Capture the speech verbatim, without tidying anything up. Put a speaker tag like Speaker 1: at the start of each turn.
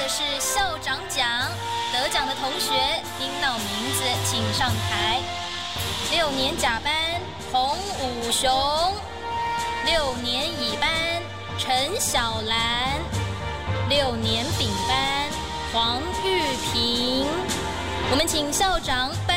Speaker 1: 是校长奖，得奖的同学听到名字请上台。六年甲班洪武雄，六年乙班陈小兰，六年丙班黄玉萍。我们请校长